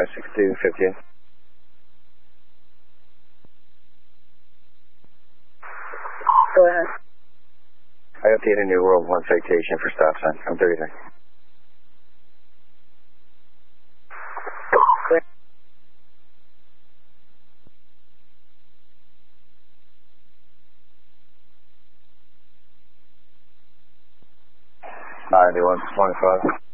562, 58. Go ahead. I updated New World 1 citation for stop sign. I'm 33. Clear. 9125.